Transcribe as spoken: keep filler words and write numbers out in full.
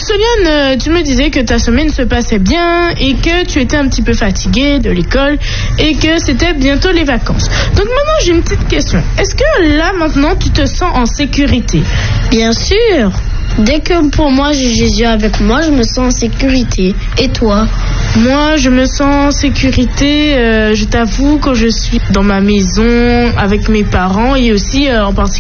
Soliane, euh, tu me disais que ta semaine se passait bien et que tu étais un petit peu fatiguée de l'école et que c'était bientôt les vacances. Donc maintenant, j'ai une petite question. Est-ce que là, maintenant, tu te sens en sécurité? Bien sûr. Dès que pour moi j'ai Jésus avec moi, je me sens en sécurité. Et toi? Moi, je me sens en sécurité, euh, je t'avoue, quand je suis dans ma maison avec mes parents et aussi euh, en particulier